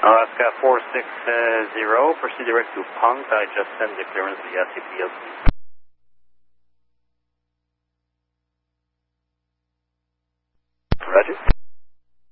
Alaska 460, proceed direct to Punked. I just sent the clearance via CPLC.